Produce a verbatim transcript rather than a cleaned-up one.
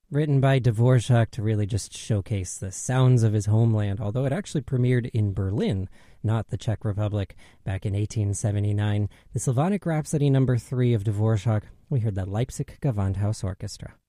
written by Dvorak to really just showcase the sounds of his homeland, although it actually premiered in Berlin, not the Czech Republic, back in eighteen seventy-nine. The Slavonic Rhapsody number three of Dvorak, we heard the Leipzig Gewandhaus Orchestra.